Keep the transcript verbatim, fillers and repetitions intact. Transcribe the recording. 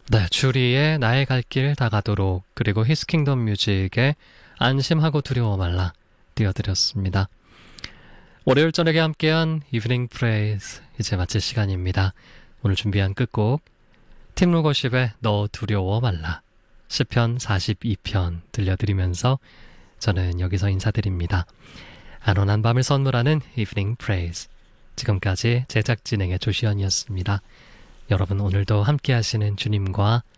네, 주리의 나의 갈 길 다가도록 그리고 히스킹덤 뮤직의 안심하고 두려워 말라 띄워드렸습니다. 월요일 저녁에 함께한 이브닝 프레이즈 이제 마칠 시간입니다. 오늘 준비한 끝곡 팀 로거십의 너 두려워 말라 시편 사십이 편 들려드리면서 저는 여기서 인사드립니다. 안온한 밤을 선물하는 이브닝 프레이즈 지금까지 제작 진행의 조시연이었습니다. 여러분 오늘도 함께 하시는 주님과